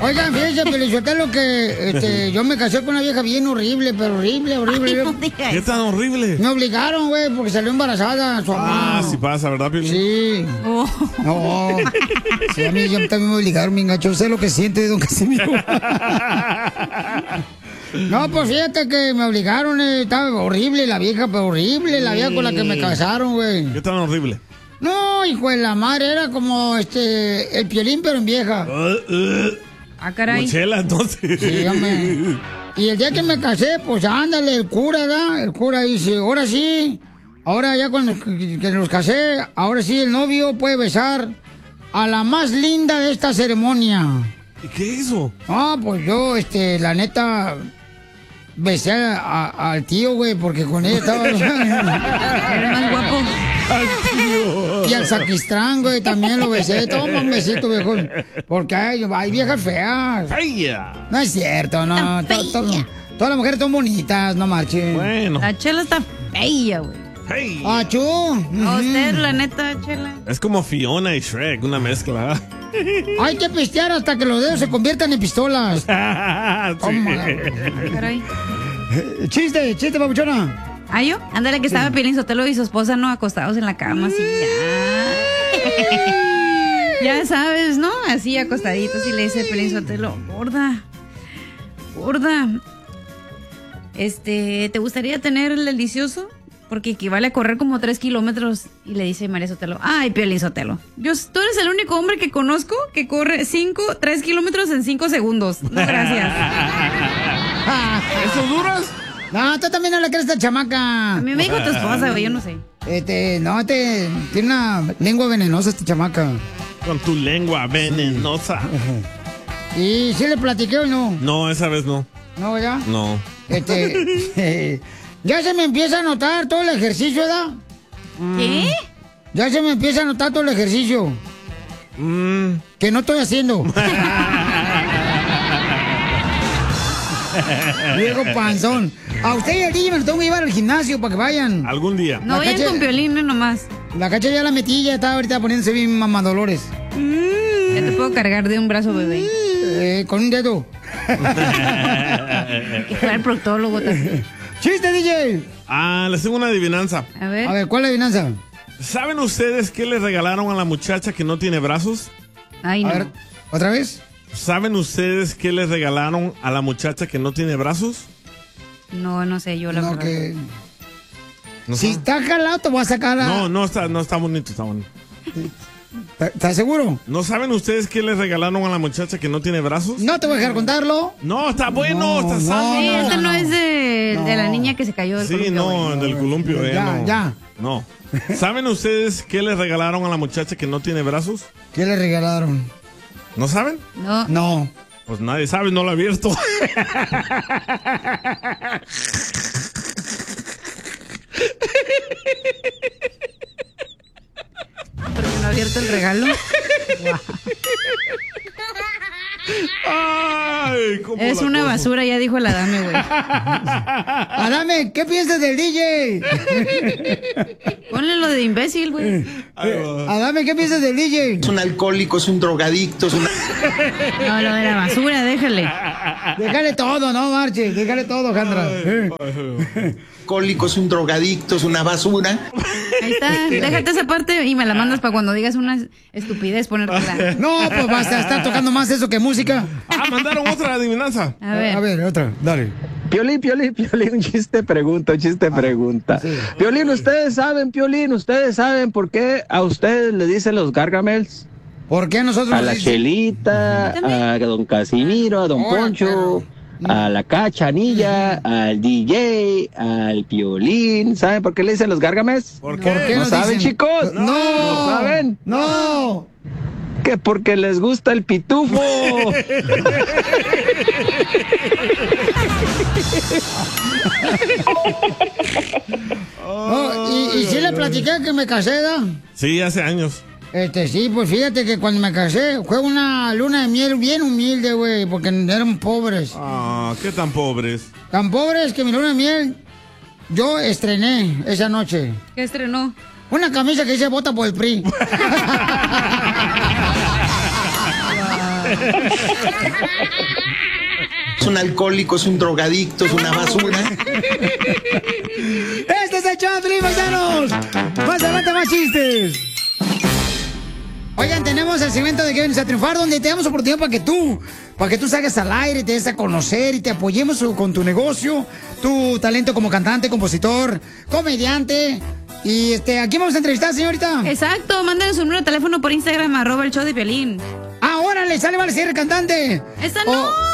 Oigan, fíjense, Pelizotelo, que yo me casé con una vieja bien horrible, pero horrible. Ay, no digas. ¿Qué tan horrible? Me obligaron, güey, porque salió embarazada su mamá. Ah, sí pasa, ¿verdad, Piolín? Sí. No. Sí, a mí ya también me obligaron, mi engancho. Sé lo que siente, don Casimiro. No, pues fíjate que me obligaron, estaba horrible la vieja, pero horrible la vieja con la que me casaron, güey. ¿Qué tan horrible? No, hijo de la madre, era como el Piolín, pero en vieja. Ah, caray. Mochela, entonces. Sí, hombre. Y el día que me casé, pues ándale, el cura, ¿verdad? El cura dice, ahora sí, ahora ya cuando que nos casé, ahora sí el novio puede besar a la más linda de esta ceremonia. ¿Y qué hizo? Ah, pues yo, la neta, besé al tío, güey, porque con ella estaba... Era más guapo. Al tío. Y al sacristán, güey, también lo besé. Toma un besito, viejo. Porque hay viejas feas. ¡Fea! No es cierto, no. Todas las mujeres son bonitas, no marchen. Bueno. La Chela está fea, güey. Hey. ¡Achú! A usted, la neta, Chela. Es como Fiona y Shrek, una mezcla. Hay que pistear hasta que los dedos se conviertan en pistolas. Caray. Chiste, papuchona. ¿Ah, yo? Ándale, que estaba Piolín Sotelo y su esposa, ¿no? Acostados en la cama, así, ya. Ya sabes, ¿no? Así, acostaditos, y le dice Piolín Sotelo, gorda, ¿te gustaría tener el delicioso? Porque equivale a correr como 3 kilómetros. Y le dice María Sotelo, ay, Piolín Sotelo, tú eres el único hombre que conozco que corre 3 kilómetros en 5 segundos. No, gracias. ¿Eso duras? No, tú también no le crees a esta chamaca. A mí me dijo tu esposa, güey, yo no sé. Tiene una lengua venenosa esta chamaca. Con tu lengua venenosa. ¿Y si le platiqué o no? No, esa vez no. ¿No, ya? No. Ya se me empieza a notar todo el ejercicio, ¿verdad? ¿Qué? Ya se me empieza a notar todo el ejercicio. Que no estoy haciendo. Viejo panzón. A usted y a ti me lo tengo que llevar al gimnasio para que vayan. Algún día. No, vayan con Piolín, no nomás. La Cacha ya la metí, ya estaba ahorita poniéndose bien mamadolores. Ya te puedo cargar de un brazo, bebé. Con un dedo. Y fue al proctólogo también. ¡Chiste, DJ! Les tengo una adivinanza. A ver, ¿cuál adivinanza? ¿Saben ustedes qué le regalaron a la muchacha que no tiene brazos? Ay, no. A ver, ¿otra vez? ¿Saben ustedes qué le regalaron a la muchacha que no tiene brazos? No sé, yo la verdad. Que... ¿No si está jalado, te voy a sacar a... No está bonito, está bonito. ¿Estás seguro? ¿No saben ustedes qué le regalaron a la muchacha que no tiene brazos? No te voy a dejar contarlo. No, está bueno, está sano. Sí, esta no es de la niña que se cayó del columpio. Sí, no, del columpio. Ya. No. ¿Saben ustedes qué le regalaron a la muchacha que no tiene brazos? ¿Qué le regalaron? ¿No saben? No. Pues nadie sabe, no lo ha abierto. ¿Por qué no ha abierto el regalo? Ay, es una basura, ya dijo el Adame, güey. Adame, ¿qué piensas del DJ? Ponle lo de imbécil, güey. Adame, ¿qué piensas del DJ? Es un alcohólico, es un drogadicto, es una... No, lo de la basura, déjale. Déjale todo, no marche, déjale todo, Jandra. Alcohólico, es un drogadicto, es una basura. Ahí está, déjate esa parte y me la mandas para cuando digas una estupidez ponértela. No, pues basta, está tocando más eso que música. Mandaron otra adivinanza. A ver, otra, dale. Piolín, un chiste pregunta. Sí. Piolín, ¿ustedes saben por qué a ustedes le dicen los Gargamels? ¿Por qué nosotros? A la Chelita, a don Casimiro, a don Poncho, a la Cachanilla, al DJ, al Piolín. ¿Saben por qué le dicen los Gargamels? ¿Por qué? ¿No saben, chicos? No. ¿Saben? No. Que porque les gusta el pitufo. ¿Y si le platiqué que me casé, ¿da? Sí, hace años. Sí, pues fíjate que cuando me casé fue una luna de miel bien humilde, güey, porque eran pobres. Ah, ¿qué tan pobres? Tan pobres que mi luna de miel yo estrené esa noche. ¿Qué estrenó? Una camisa que dice vota por el PRI. Es un alcohólico, es un drogadicto, es una basura. Este es el show de Piolín, paisanos. Más adelante, más chistes. Oigan, tenemos el segmento de Que Vienes a Triunfar, donde te damos oportunidad para que tú salgas al aire, te des a conocer y te apoyemos con tu negocio, tu talento como cantante, compositor, comediante. Y ¿a quién vamos a entrevistar, señorita? Exacto, mándenos un número de teléfono por Instagram, @el show de Piolín. ¡Ah, órale! ¡Sale, vale, cierre, cantante! ¡Esa no!